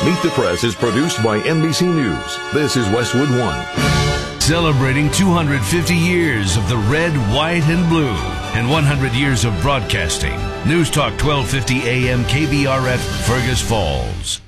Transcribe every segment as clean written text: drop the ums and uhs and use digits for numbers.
Meet the Press is produced by NBC News. This is Westwood One. Celebrating 250 years of the red, white, and blue and 100 years of broadcasting. News Talk 1250 AM KBRF, Fergus Falls.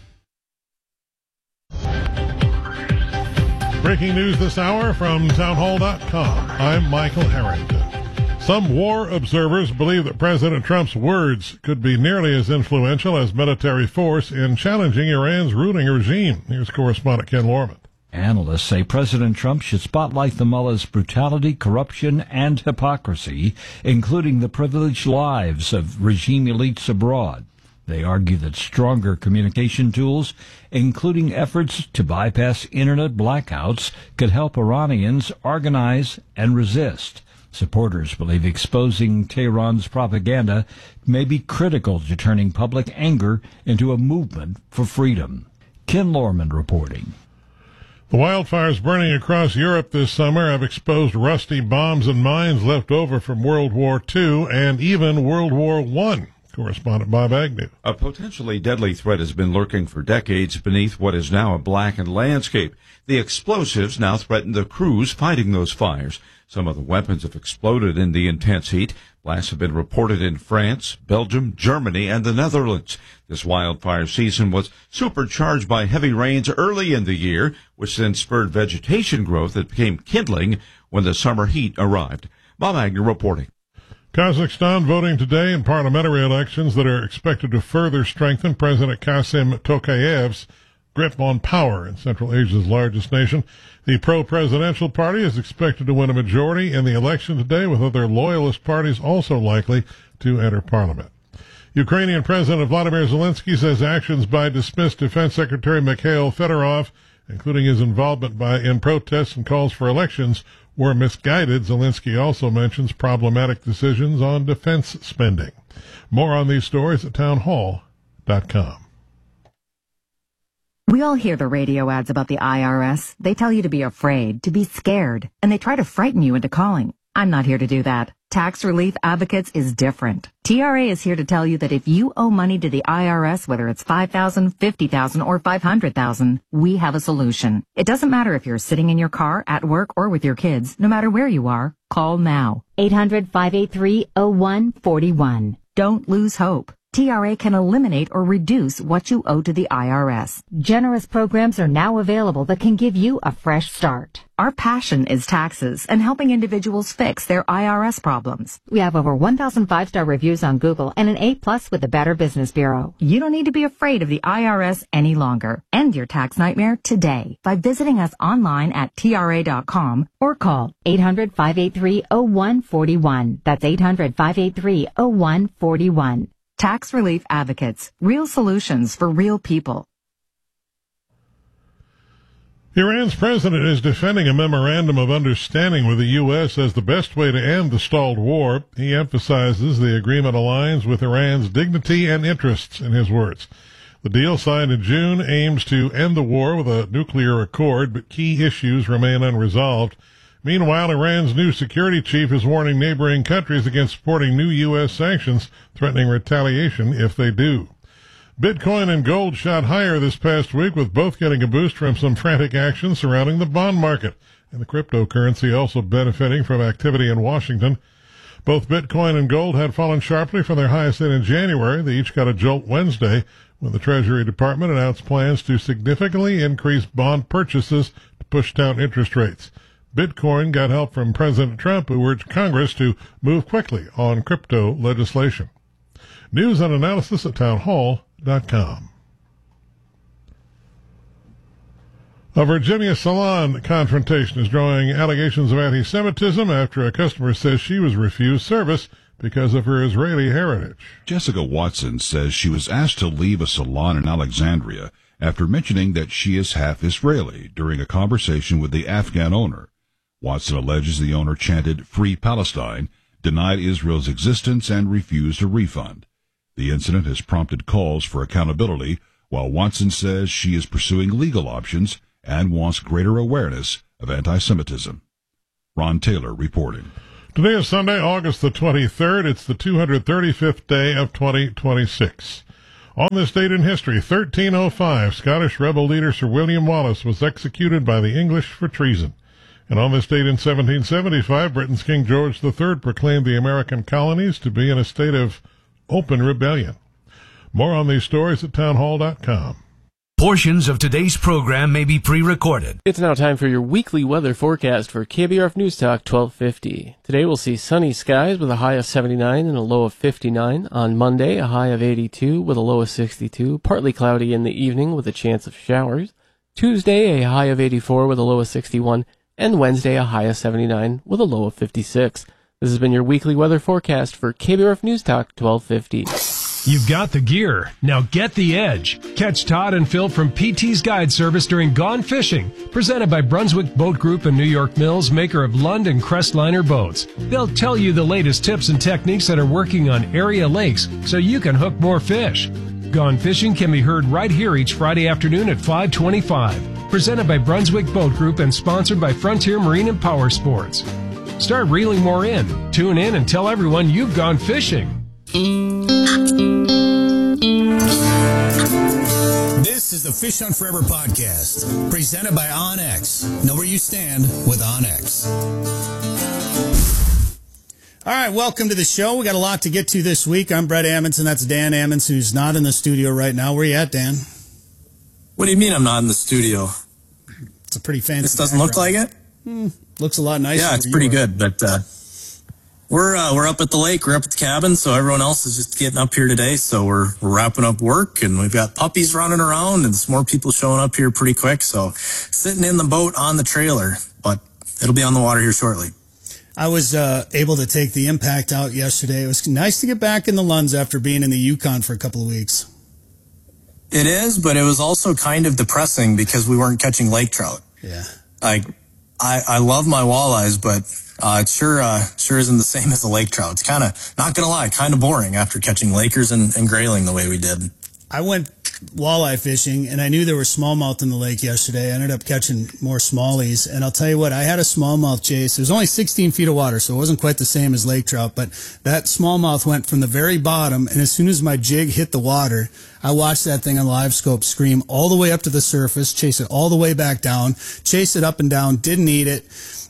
Breaking news this hour from townhall.com. I'm Michael Harrington. Some war observers believe that President Trump's words could be nearly as influential as military force in challenging Iran's ruling regime. Here's correspondent Ken Lorman. Analysts say President Trump should spotlight the mullah's brutality, corruption, and hypocrisy, including the privileged lives of regime elites abroad. They argue that stronger communication tools, including efforts to bypass internet blackouts, could help Iranians organize and resist. Supporters believe exposing Tehran's propaganda may be critical to turning public anger into a movement for freedom. Ken Lorman reporting. The wildfires burning across Europe this summer have exposed rusty bombs and mines left over from World War II and even World War I. Correspondent Bob Agnew. A potentially deadly threat has been lurking for decades beneath what is now a blackened landscape. The explosives now threaten the crews fighting those fires. Some of the weapons have exploded in the intense heat. Blasts have been reported in France, Belgium, Germany, and the Netherlands. This wildfire season was supercharged by heavy rains early in the year, which then spurred vegetation growth that became kindling when the summer heat arrived. Bob Agnew reporting. Kazakhstan voting today in parliamentary elections that are expected to further strengthen President Kasim Tokayev's grip on power in Central Asia's largest nation. The pro-presidential party is expected to win a majority in the election today, with other loyalist parties also likely to enter parliament. Ukrainian President Vladimir Zelensky says actions by dismissed Defense Secretary Mikhail Fedorov, including his involvement in protests and calls for elections, were misguided. Zelensky also mentions problematic decisions on defense spending. More on these stories at townhall.com. We all hear the radio ads about the IRS. They tell you to be afraid, to be scared, and they try to frighten you into calling. I'm not here to do that. Tax Relief Advocates is different. TRA is here to tell you that if you owe money to the IRS, whether it's $5,000, $50,000, or $500,000, we have a solution. It doesn't matter if you're sitting in your car, at work, or with your kids. No matter where you are, call now. 800-583-0141. Don't lose hope. TRA can eliminate or reduce what you owe to the IRS. Generous programs are now available that can give you a fresh start. Our passion is taxes and helping individuals fix their IRS problems. We have over 1,000 5-star reviews on Google and an A+ with the Better Business Bureau. You don't need to be afraid of the IRS any longer. End your tax nightmare today by visiting us online at TRA.com or call 800-583-0141. That's 800-583-0141. Tax Relief Advocates. Real solutions for real people. Iran's president is defending a memorandum of understanding with the U.S. as the best way to end the stalled war. He emphasizes the agreement aligns with Iran's dignity and interests, in his words. The deal signed in June aims to end the war with a nuclear accord, but key issues remain unresolved. Meanwhile, Iran's new security chief is warning neighboring countries against supporting new U.S. sanctions, threatening retaliation if they do. Bitcoin and gold shot higher this past week, with both getting a boost from some frantic action surrounding the bond market, and the cryptocurrency also benefiting from activity in Washington. Both Bitcoin and gold had fallen sharply from their highest in January. They each got a jolt Wednesday when the Treasury Department announced plans to significantly increase bond purchases to push down interest rates. Bitcoin got help from President Trump, who urged Congress to move quickly on crypto legislation. News and analysis at townhall.com. A Virginia salon confrontation is drawing allegations of anti-Semitism after a customer says she was refused service because of her Israeli heritage. Jessica Watson says she was asked to leave a salon in Alexandria after mentioning that she is half Israeli during a conversation with the Afghan owner. Watson alleges the owner chanted "Free Palestine," denied Israel's existence, and refused a refund. The incident has prompted calls for accountability, while Watson says she is pursuing legal options and wants greater awareness of anti-Semitism. Ron Taylor reporting. Today is Sunday, August the 23rd. It's the 235th day of 2026. On this date in history, 1305, Scottish rebel leader Sir William Wallace was executed by the English for treason. And on this date in 1775, Britain's King George III proclaimed the American colonies to be in a state of open rebellion. More on these stories at townhall.com. Portions of today's program may be pre-recorded. It's now time for your weekly weather forecast for KBRF News Talk 1250. Today we'll see sunny skies with a high of 79 and a low of 59. On Monday, a high of 82 with a low of 62. Partly cloudy in the evening with a chance of showers. Tuesday, a high of 84 with a low of 61. And Wednesday, a high of 79 with a low of 56. This has been your weekly weather forecast for KBRF News Talk 1250. You've got the gear. Now get the edge. Catch Todd and Phil from PT's Guide Service during Gone Fishing, presented by Brunswick Boat Group and New York Mills, maker of Lund and Crestliner boats. They'll tell you the latest tips and techniques that are working on area lakes so you can hook more fish. Gone Fishing can be heard right here each Friday afternoon at 5:25. Presented by Brunswick Boat Group and sponsored by Frontier Marine and Power Sports. Start reeling more in. Tune in and tell everyone you've gone fishing. This is the Fish Hunt Forever podcast, presented by OnX. Know where you stand with OnX. All right, welcome to the show. We got a lot to get to this week. I'm Brett Ammons, and that's Dan Ammons, who's not in the studio right now. Where you at, Dan? What do you mean I'm not in the studio? It's a pretty fancy. This doesn't look like it? Looks a lot nicer. Yeah, it's pretty good, but we're up at the lake, we're up at the cabin, so everyone else is just getting up here today, so we're wrapping up work, and we've got puppies running around, and some more people showing up here pretty quick, so sitting in the boat on the trailer, but it'll be on the water here shortly. I was able to take the Impact out yesterday. It was nice to get back in the Lunds after being in the Yukon for a couple of weeks. It is, but it was also kind of depressing because we weren't catching lake trout. Yeah. I love my walleyes, but it sure isn't the same as a lake trout. It's kind of, not going to lie, kind of boring after catching Lakers and grayling the way we did. I went walleye fishing, and I knew there were smallmouth in the lake yesterday. I ended up catching more smallies, and I'll tell you what, I had a smallmouth chase. It was only 16 feet of water, so it wasn't quite the same as lake trout, but that smallmouth went from the very bottom, and as soon as my jig hit the water, I watched that thing on live scope scream all the way up to the surface, chase it all the way back down, chase it up and down, didn't eat it.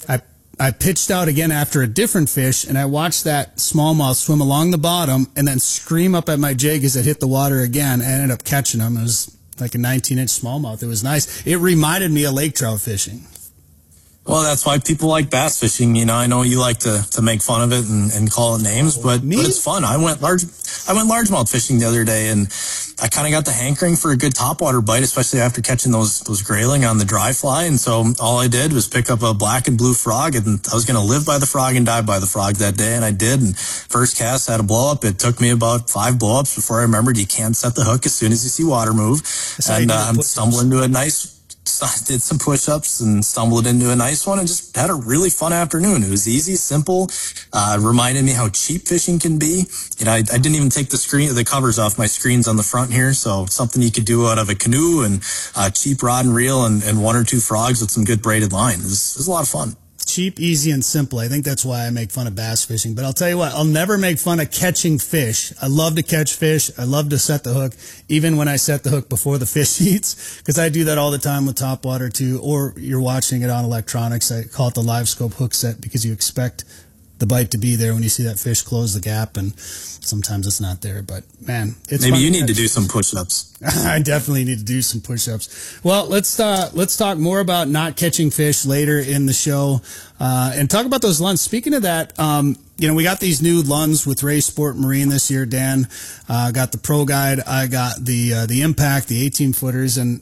I pitched out again after a different fish, and I watched that smallmouth swim along the bottom and then scream up at my jig as it hit the water again. I ended up catching him. It was like a 19-inch smallmouth. It was nice. It reminded me of lake trout fishing. Well, that's why people like bass fishing. You know, I know you like to make fun of it and call it names, but it's fun. I went largemouth fishing the other day, and I kind of got the hankering for a good topwater bite, especially after catching those grayling on the dry fly. And so all I did was pick up a black and blue frog, and I was going to live by the frog and die by the frog that day, and I did. And first cast had a blow up. It took me about 5 blow ups before I remembered you can't set the hook as soon as you see water move. And I'm stumbling into a nice. Did some push-ups and stumbled into a nice one and just had a really fun afternoon. It was easy, simple. Reminded me how cheap fishing can be. You know, I didn't even take the covers off my screens on the front here, so something you could do out of a canoe and cheap rod and reel and 1 or 2 frogs with some good braided line. It was a lot of fun. Cheap, easy, and simple. I think that's why I make fun of bass fishing. But I'll tell you what, I'll never make fun of catching fish. I love to catch fish. I love to set the hook, even when I set the hook before the fish eats, because I do that all the time with topwater too, or you're watching it on electronics. I call it the live scope hook set because you expect the bite to be there when you see that fish close the gap, and sometimes it's not there. But man, it's maybe you need to do some push-ups. I definitely need to do some push-ups. Well, let's talk more about not catching fish later in the show, and talk about those Lunds. Speaking of that, you know, we got these new Lunds with Ray Sport Marine this year. Dan got the Pro Guide. I got the Impact, the 18-footers, and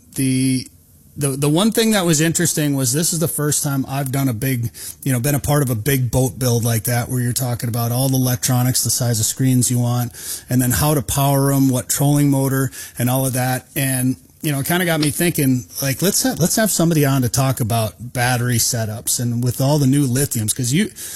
the one thing that was interesting was this is the first time I've done been a part of a big boat build like that, where you're talking about all the electronics, the size of screens you want, and then how to power them, what trolling motor, and all of that. And, you know, it kind of got me thinking, like, let's have somebody on to talk about battery setups and with all the new lithiums, because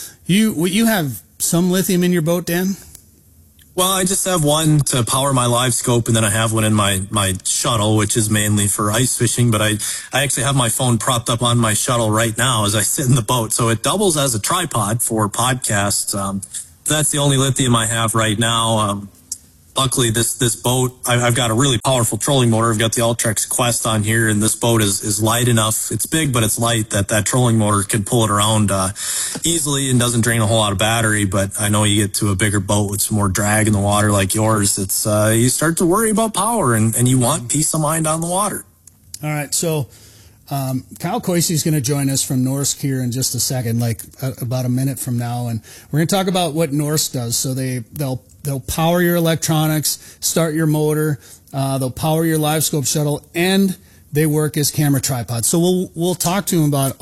you have some lithium in your boat, Dan? Well, I just have one to power my live scope, and then I have one in my shuttle, which is mainly for ice fishing. But I actually have my phone propped up on my shuttle right now as I sit in the boat. So it doubles as a tripod for podcasts. That's the only lithium I have right now. luckily this boat, I've got a really powerful trolling motor. I've got the Ultrex Quest on here, and this boat is light enough. It's big, but it's light that trolling motor can pull it around easily and doesn't drain a whole lot of battery. But I know you get to a bigger boat with some more drag in the water like yours, it's you start to worry about power, and you want peace of mind on the water. All right, so Kyle Koise is going to join us from Norsk here in just a second, like about a minute from now, and we're going to talk about what Norsk does. So they'll power your electronics, start your motor, they'll power your LiveScope shuttle, and they work as camera tripods. So we'll talk to him about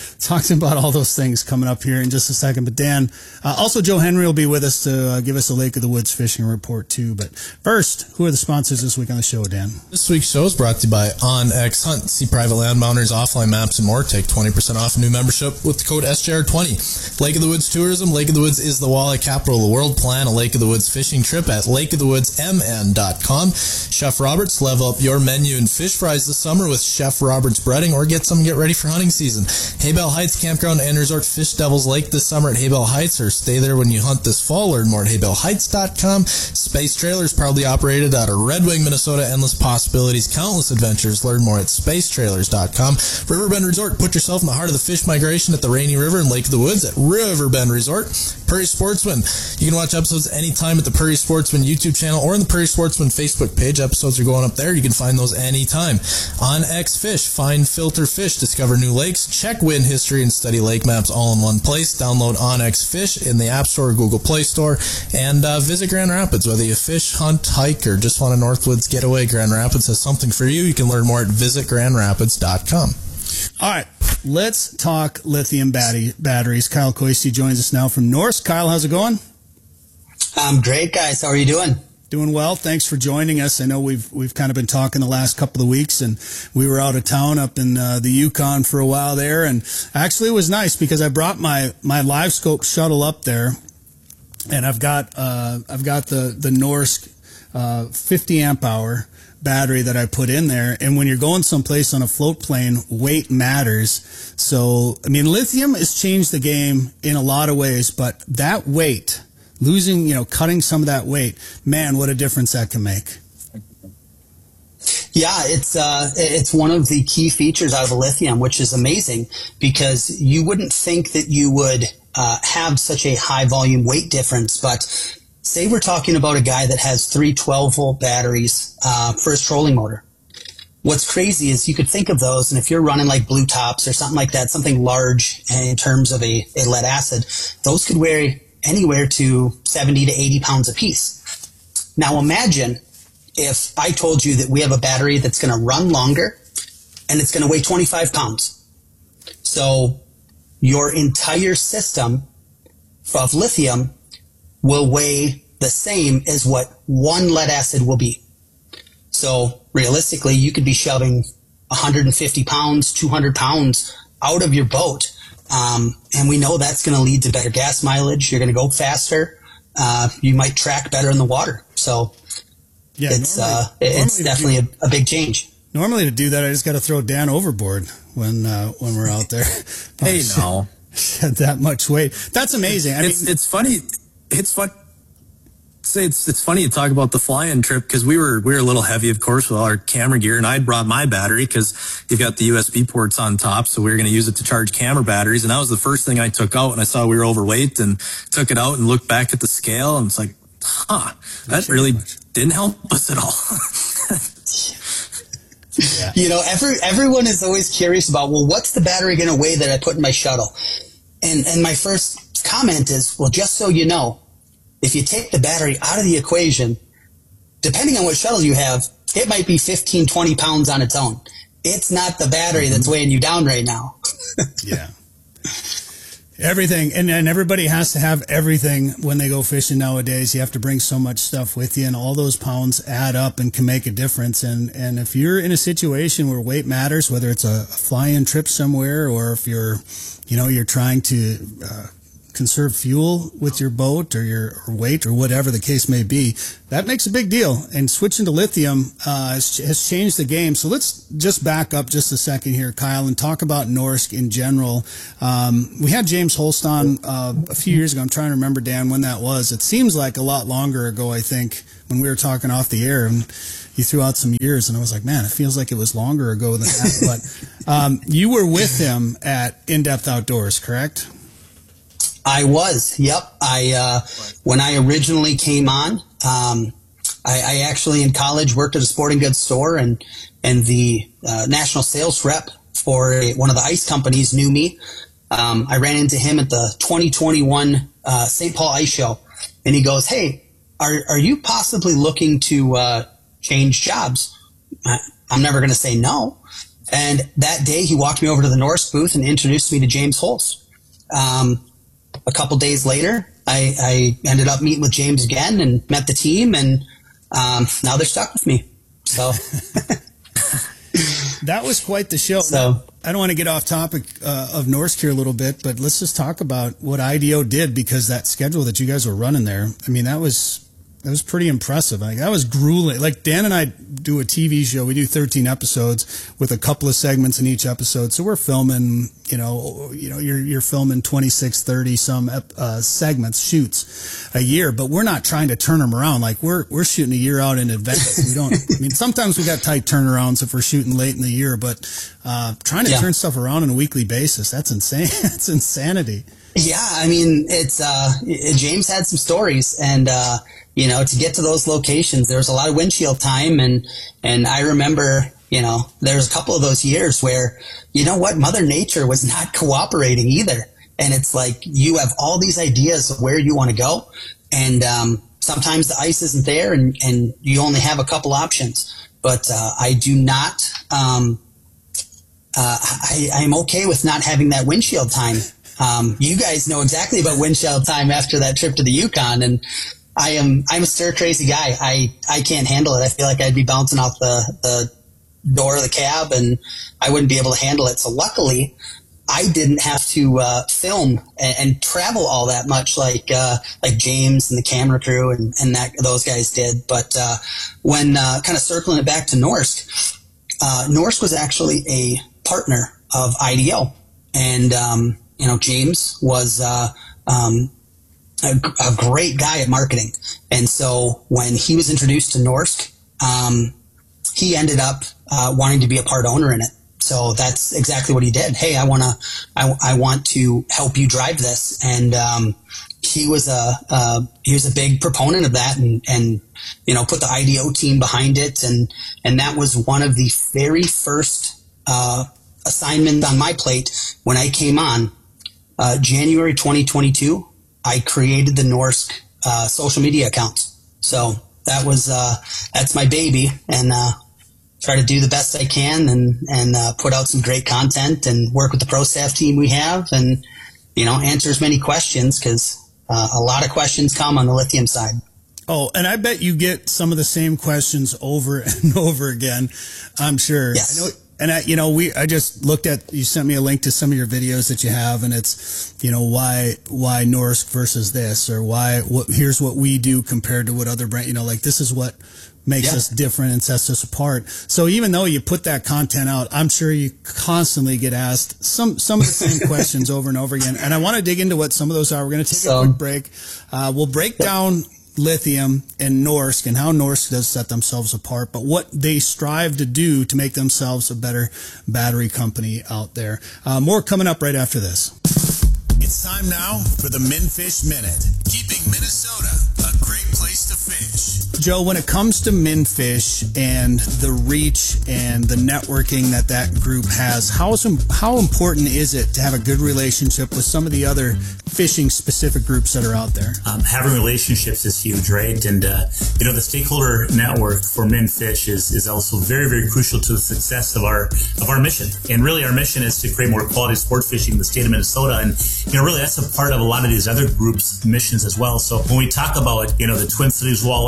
all those things coming up here in just a second. But Dan, also Joe Henry will be with us to give us a Lake of the Woods fishing report too. But first, who are the sponsors this week on the show, Dan? This week's show is brought to you by OnX Hunt. See private landmounders, offline maps, and more. Take 20% off a new membership with the code SJR20. Lake of the Woods Tourism. Lake of the Woods is the walleye capital of the world. Plan a Lake of the Woods fishing trip at lakeofthewoodsmn.com. Chef Roberts, level up your menu and fish fries this summer with Chef Roberts breading, or get some and get ready for hunting season. Haybell Heights Campground and Resort, Fish Devils Lake this summer at Haybell Heights, or stay there when you hunt this fall. Learn more at haybellheights.com. Space Trailers, proudly operated out of Red Wing, Minnesota. Endless possibilities, countless adventures. Learn more at spacetrailers.com. Riverbend Resort, put yourself in the heart of the fish migration at the Rainy River and Lake of the Woods at Riverbend Resort. Prairie Sportsman, you can watch episodes anytime at the Prairie Sportsman YouTube channel or on the Prairie Sportsman Facebook page. Episodes are going up there. You can find those anytime. OnX Fish, find, filter fish, discover new lakes, check wind history, and study lake maps all in one place. Download OnX Fish in the App Store or Google Play Store, and visit Grand Rapids. Whether you fish, hunt, hike, or just want a Northwoods getaway, Grand Rapids has something for you. You can learn more at visitgrandrapids.com. All right, let's talk lithium batteries. Kyle Koise joins us now from Norsk. Kyle, how's it going? I'm great, guys. How are you doing? Doing well. Thanks for joining us. I know we've kind of been talking the last couple of weeks, and we were out of town up in the Yukon for a while there, and actually it was nice because I brought my LiveScope shuttle up there, and I've got the Norsk 50 amp hour battery that I put in there. And when you're going someplace on a float plane, weight matters. So I mean, lithium has changed the game in a lot of ways, but that weight, cutting some of that weight, man, what a difference that can make. Yeah, it's one of the key features out of lithium, which is amazing because you wouldn't think that you would have such a high volume weight difference. But say we're talking about a guy that has 3 12-volt batteries for his trolling motor. What's crazy is you could think of those, and if you're running like Blue Tops or something like that, something large in terms of a lead acid, those could weigh anywhere to 70 to 80 pounds a piece. Now imagine if I told you that we have a battery that's going to run longer and it's going to weigh 25 pounds. So your entire system of lithium will weigh the same as what one lead acid will be. So realistically, you could be shoving 150 pounds, 200 pounds out of your boat. And we know that's going to lead to better gas mileage. You're going to go faster. You might track better in the water. So yeah, it's definitely a big change. Normally to do that, I just got to throw Dan overboard when we're out there. Hey, no. Had that much weight. That's amazing. It's funny. It's fun. It's funny you talk about the fly-in trip because we were a little heavy, of course, with all our camera gear, and I'd brought my battery because you've got the USB ports on top, so we were going to use it to charge camera batteries, and that was the first thing I took out, and I saw we were overweight and took it out and looked back at the scale, and it's like, that really didn't help us at all. Yeah. Everyone is always curious about, well, what's the battery going to weigh that I put in my shuttle? And my first comment is, well, just so you know, if you take the battery out of the equation, depending on what shuttle you have, it might be 15, 20 pounds on its own. It's not the battery that's weighing you down right now. Yeah. Everything. And everybody has to have everything when they go fishing nowadays. You have to bring so much stuff with you, and all those pounds add up and can make a difference. And if you're in a situation where weight matters, whether it's a fly-in trip somewhere or if you're trying to conserve fuel with your boat or your weight or whatever the case may be, that makes a big deal. And switching to lithium has changed the game. So let's just back up just a second here, Kyle, and talk about Norsk in general. We had James Holst on a few years ago. I'm trying to remember, Dan, when that was. It seems like a lot longer ago, I think, when we were talking off the air. And you threw out some years, and I was like, man, it feels like it was longer ago than that. But you were with him at In-Depth Outdoors, correct? I was. Yep. When I originally came on, I actually in college worked at a sporting goods store, and the national sales rep for one of the ice companies knew me. I ran into him at the 2021 St. Paul Ice Show, and he goes, "Hey, are you possibly looking to change jobs?" I'm never going to say no. And that day, he walked me over to the Norsk booth and introduced me to James Holst. A couple days later, I ended up meeting with James again and met the team, and now they're stuck with me. So that was quite the show. So I don't want to get off topic of Norsk here a little bit, but let's just talk about what IDO did, because that schedule that you guys were running there, I mean, that was pretty impressive. Like, that was grueling. Like, Dan and I do a TV show. We do 13 episodes with a couple of segments in each episode. So we're filming, you're filming 26, 30 some segments, shoots a year, but we're not trying to turn them around. Like, we're shooting a year out in advance. We don't, I mean, sometimes we got tight turnarounds if we're shooting late in the year, but trying to turn stuff around on a weekly basis, that's insane. That's insanity. Yeah. I mean, it's, James had some stories, and, to get to those locations, there was a lot of windshield time. And I remember, there was a couple of those years where, Mother Nature was not cooperating either. And it's like, you have all these ideas of where you want to go. And, sometimes the ice isn't there, and you only have a couple options. But, I do not, I'm okay with not having that windshield time. You guys know exactly about windshield time after that trip to the Yukon, and I'm a stir crazy guy. I can't handle it. I feel like I'd be bouncing off the door of the cab, and I wouldn't be able to handle it. So luckily, I didn't have to film and travel all that much like James and the camera crew and those guys did. But when kind of circling it back to Norsk, Norsk was actually a partner of IDO, and James was a great guy at marketing. And so when he was introduced to Norsk, he ended up wanting to be a part owner in it. So that's exactly what he did. Hey, I want to help you drive this. And he was a big proponent of that, and put the IDO team behind it. And that was one of the very first assignments on my plate when I came on. January 2022, I created the Norsk social media account. So that was that's my baby, and try to do the best I can and put out some great content and work with the pro staff team we have, and answer as many questions, because a lot of questions come on the lithium side. Oh, and I bet you get some of the same questions over and over again, I'm sure. Yes. I know. And I just looked at, you sent me a link to some of your videos that you have, and it's, why Norsk versus this, or here's what we do compared to what other brand, like, this is what makes us different and sets us apart. So even though you put that content out, I'm sure you constantly get asked some of the same questions over and over again. And I want to dig into what some of those are. We're going to take a quick break. We'll break down lithium and Norsk and how Norsk does set themselves apart, but what they strive to do to make themselves a better battery company out there. More coming up right after this. It's time now for the Minfish Minute, keeping Minnesota a great place to fish. Joe, when it comes to Minfish and the reach and the networking that group has, how important is it to have a good relationship with some of the other fishing specific groups that are out there? Having relationships is huge, right? And the stakeholder network for Minfish is also very, very crucial to the success of our mission. And really, our mission is to create more quality sport fishing in the state of Minnesota. And really, that's a part of a lot of these other groups' missions as well. So when we talk about the Twin Cities Walleye Unlimited,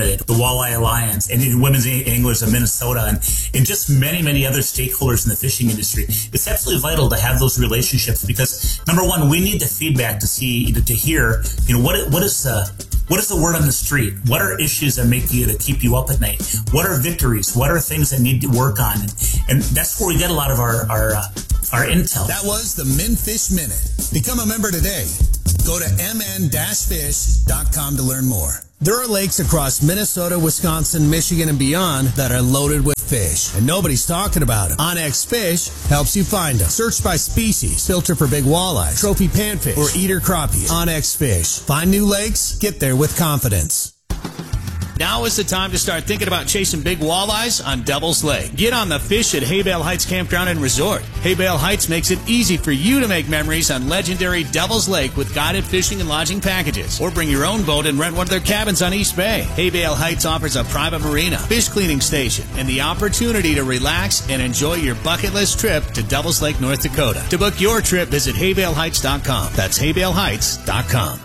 Incorporated, the Walleye Alliance, and Women's Anglers of Minnesota, and just many, many other stakeholders in the fishing industry. It's absolutely vital to have those relationships because, number one, we need the feedback to hear, what is the word on the street? What are issues that keep you up at night? What are victories? What are things that need to work on? And that's where we get a lot of our intel. That was the MinFish Minute. Become a member today. Go to mn-fish.com to learn more. There are lakes across Minnesota, Wisconsin, Michigan, and beyond that are loaded with fish, and nobody's talking about them. Onyx Fish helps you find them. Search by species, filter for big walleye, trophy panfish, or eater crappie. Onyx Fish. Find new lakes, get there with confidence. Now is the time to start thinking about chasing big walleyes on Devil's Lake. Get on the fish at Haybale Heights Campground and Resort. Haybale Heights makes it easy for you to make memories on legendary Devil's Lake with guided fishing and lodging packages. Or bring your own boat and rent one of their cabins on East Bay. Haybale Heights offers a private marina, fish cleaning station, and the opportunity to relax and enjoy your bucket list trip to Devil's Lake, North Dakota. To book your trip, visit haybaleheights.com. That's haybaleheights.com.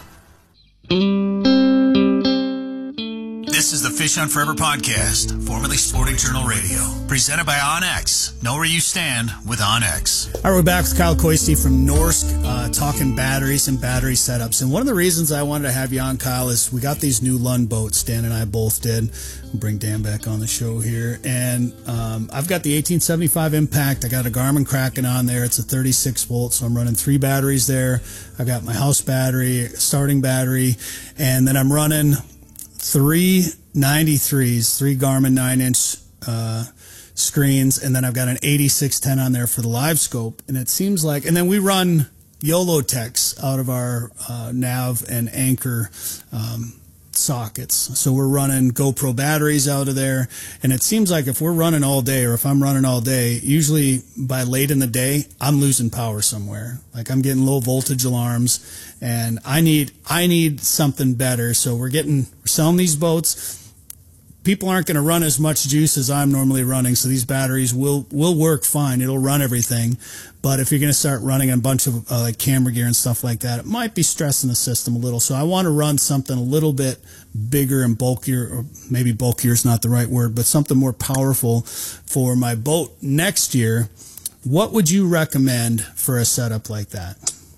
This is the Fish on Forever podcast, formerly Sporting Journal Radio, presented by OnX. Know where you stand with OnX. All right, we're back with Kyle Koiste from Norsk, talking batteries and battery setups. And one of the reasons I wanted to have you on, Kyle, is we got these new Lund boats. Dan and I both did. We'll bring Dan back on the show here. And I've got the 1875 Impact. I got a Garmin Kraken on there. It's a 36 volt, so I'm running 3 batteries there. I got my house battery, starting battery, and then I'm running 3 93s, 3 Garmin 9-inch screens, and then I've got an 8610 on there for the live scope. And it seems like, and then we run YOLO Techs out of our nav and anchor sockets. So we're running GoPro batteries out of there. And it seems like if we're running all day, or if I'm running all day, usually by late in the day, I'm losing power somewhere. Like I'm getting low voltage alarms, and I need something better. So we're selling these boats. People aren't going to run as much juice as I'm normally running, so these batteries will work fine. It'll run everything. But if you're going to start running a bunch of like camera gear and stuff like that, it might be stressing the system a little. So I want to run something a little bit bigger and bulkier, or maybe bulkier is not the right word, but something more powerful for my boat next year. What would you recommend for a setup like that?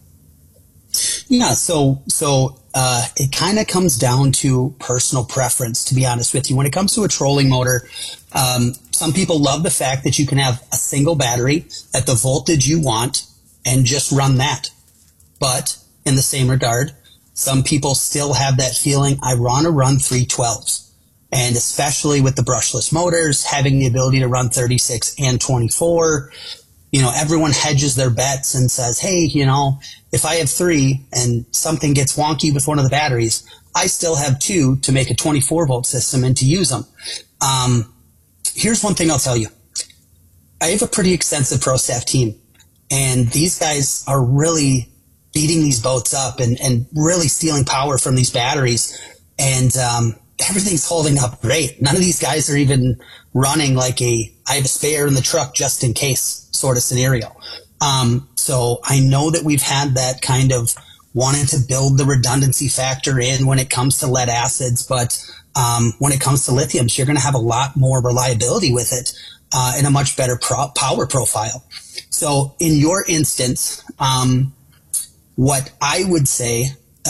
Yeah, so it kind of comes down to personal preference, to be honest with you. When it comes to a trolling motor, some people love the fact that you can have a single battery at the voltage you want and just run that. But in the same regard, some people still have that feeling, I want to run 312s. And especially with the brushless motors, having the ability to run 36 and 24, everyone hedges their bets and says, hey, if I have 3 and something gets wonky with one of the batteries, I still have 2 to make a 24 volt system and to use them. Here's one thing I'll tell you. I have a pretty extensive pro staff team, and these guys are really beating these boats up and really stealing power from these batteries. And, everything's holding up great. None of these guys are even running like I have a spare in the truck just in case sort of scenario. So I know that we've had that kind of wanting to build the redundancy factor in when it comes to lead acids, but when it comes to lithiums, you're going to have a lot more reliability with it and a much better power profile. So in your instance, what I would say,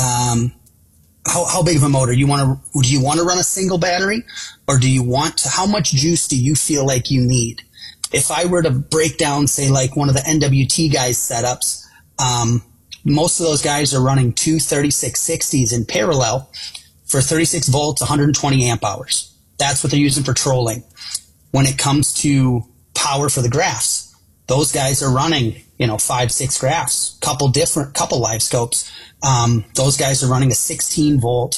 how big of a motor do you want to run a single battery, or how much juice do you feel like you need? If I were to break down, say, like one of the NWT guys' setups, most of those guys are running 2 3660s in parallel for 36 volts, 120 amp hours. That's what they're using for trolling. When it comes to power for the graphs, those guys are running, 5-6 graphs, couple live scopes. Those guys are running a 16 volt,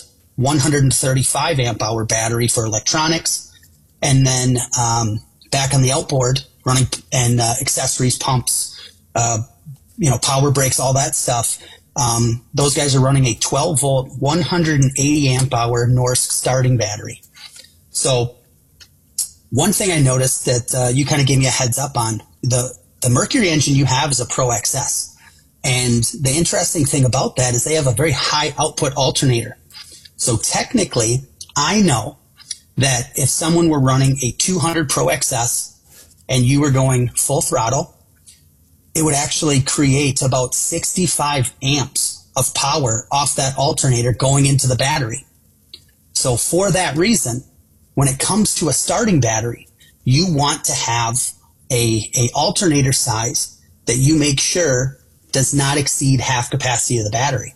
135 amp hour battery for electronics. And then, back on the outboard running and, accessories, pumps, power brakes, all that stuff. Those guys are running a 12 volt, 180 amp hour Norsk starting battery. So one thing I noticed that, you kind of gave me a heads up on, the Mercury engine you have is a Pro XS. And the interesting thing about that is they have a very high output alternator. So technically, I know that if someone were running a 200 Pro XS and you were going full throttle, it would actually create about 65 amps of power off that alternator going into the battery. So for that reason, when it comes to a starting battery, you want to have a alternator size that you make sure does not exceed half capacity of the battery.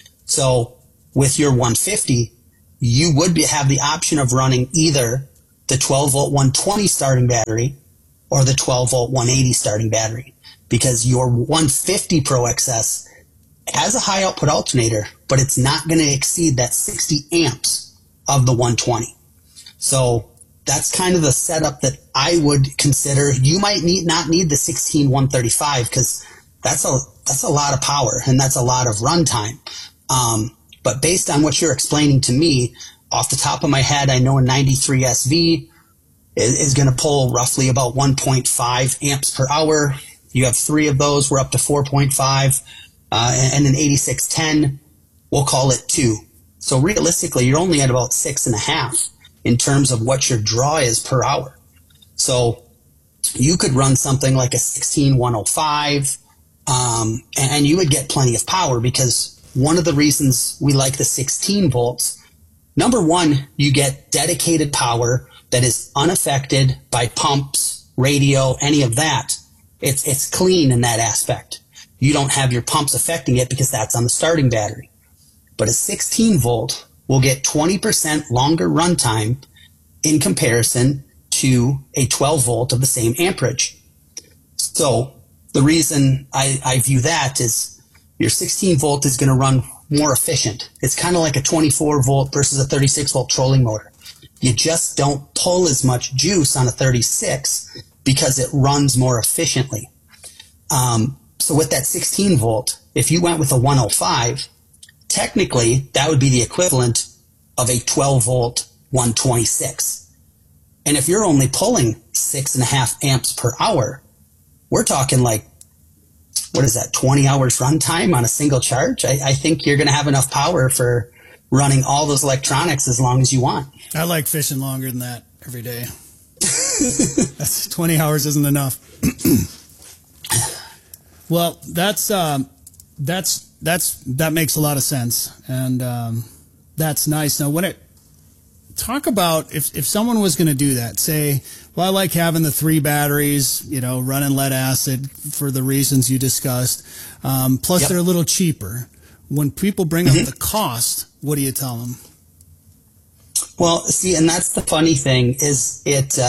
So with your 150, you would have the option of running either the 12 volt 120 starting battery or the 12 volt 180 starting battery, because your 150 Pro XS has a high output alternator, but it's not going to exceed that 60 amps of the 120. So that's kind of the setup that I would consider. You might not need the 16135 because that's a lot of power and that's a lot of runtime. But based on what you're explaining to me, off the top of my head, I know a 93 SV is going to pull roughly about 1.5 amps per hour. You have 3 of those. We're up to 4.5. And an 8610, we'll call it 2. So realistically, you're only at about 6.5 in terms of what your draw is per hour. So you could run something like a 16105, and you would get plenty of power, because one of the reasons we like the 16 volts, number one, you get dedicated power that is unaffected by pumps, radio, any of that. It's clean in that aspect. You don't have your pumps affecting it because that's on the starting battery. But a 16 volt will get 20% longer runtime in comparison to a 12 volt of the same amperage. So the reason I view that is your 16 volt is going to run more efficient. It's kind of like a 24 volt versus a 36 volt trolling motor. You just don't pull as much juice on a 36 because it runs more efficiently. So with that 16 volt, if you went with a 105, technically that would be the equivalent of a 12 volt 126. And if you're only pulling 6.5 amps per hour, we're talking like, what is that, 20 hours runtime on a single charge? I think you're going to have enough power for running all those electronics as long as you want. I like fishing longer than that every day. That's 20 hours isn't enough. Well, that makes a lot of sense, and that's nice. Now, talk about if someone was going to do that, say, well, I like having the 3 batteries, running lead acid for the reasons you discussed. Plus, They're a little cheaper. When people bring up the cost, what do you tell them? Well, see, and that's the funny thing is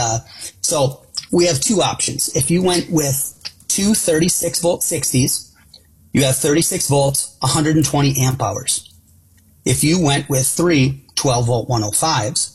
so we have 2 options. If you went with 2 36 volt 60s, you have 36 volts, 120 amp hours. If you went with 3 12 volt 105s,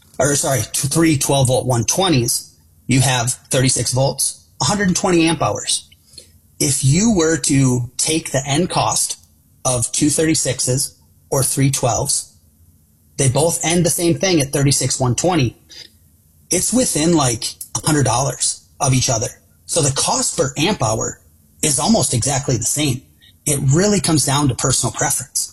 3 12 volt 120s, you have 36 volts, 120 amp hours. If you were to take the end cost of 2 36s or 3 12s, they both end the same thing at 36 120. It's within like $100 of each other. So the cost per amp hour is almost exactly the same. It really comes down to personal preference.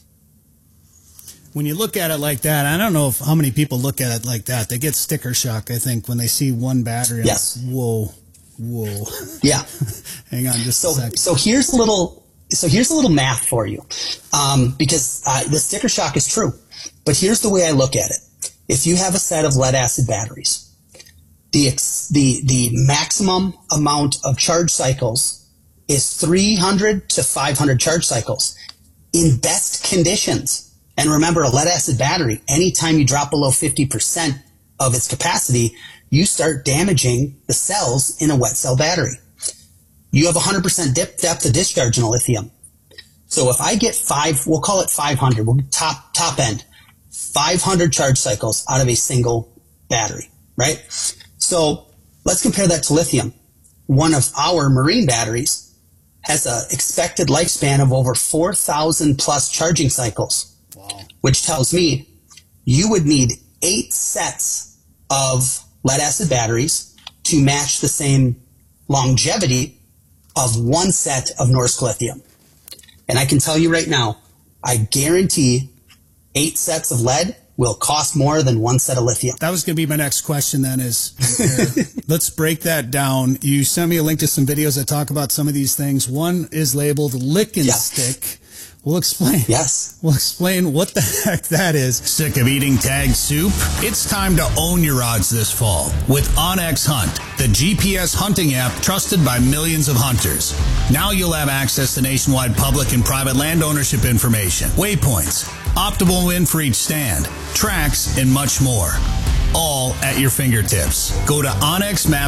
When you look at it like that, I don't know how many people look at it like that. They get sticker shock, I think, when they see one battery. Yes. Whoa. Yeah. Hang on just a second. So here's a little math for you, because the sticker shock is true. But here's the way I look at it. If you have a set of lead acid batteries, the maximum amount of charge cycles is 300 to 500 charge cycles in best conditions. And remember, a lead acid battery, anytime you drop below 50% of its capacity, you start damaging the cells in a wet cell battery. You have 100% depth of discharge in a lithium. So if I get we'll call it 500, we'll top end, 500 charge cycles out of a single battery, right? So let's compare that to lithium. One of our marine batteries has an expected lifespan of over 4,000 plus charging cycles. Wow. Which tells me you would need 8 sets of lead acid batteries to match the same longevity of 1 set of Norsk lithium. And I can tell you right now, I guarantee 8 sets of lead will cost more than one set of lithium. That was going to be my next question then is, let's break that down. You sent me a link to some videos that talk about some of these things. One is labeled Lick and Stick. We'll explain. Yes. We'll explain what the heck that is. Sick of eating tagged soup? It's time to own your odds this fall with OnX Hunt, the GPS hunting app trusted by millions of hunters. Now you'll have access to nationwide public and private land ownership information, waypoints, optimal win for each stand, tracks, and much more. All at your fingertips. Go to OnX Maps